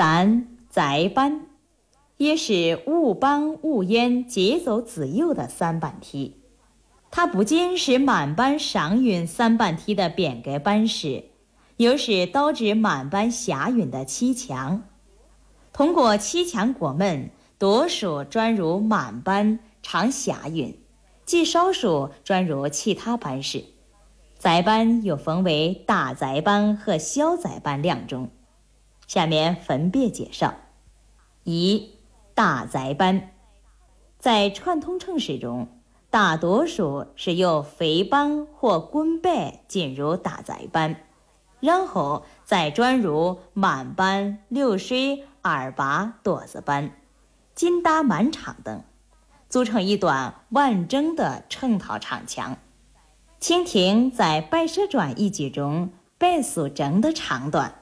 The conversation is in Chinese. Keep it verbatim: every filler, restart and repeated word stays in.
三宅班，也是兀班兀焉节走子右的三板梯。它不仅是满班上韵三板梯的变革班式，又是导致满班下韵的七强。通过七强过门，多数转入满班唱下韵，极少数转入其他班式。宅班又分为大宅班和小宅班两种，下面分别介绍。一、大宅班。在传统城市中，大多数是由飞班或滚白进入大宅班，然后再转入满班、流水、二八、垛子班、紧打慢唱等，组成一段完整的成套唱腔。请听在《白蛇传》一句中白素贞的唱段。